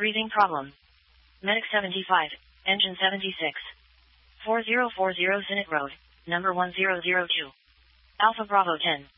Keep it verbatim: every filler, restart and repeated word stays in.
Breathing problem. Medic seventy-five, Engine seventy-six. four zero four zero Zenit Road, number one zero zero two. Alpha Bravo ten.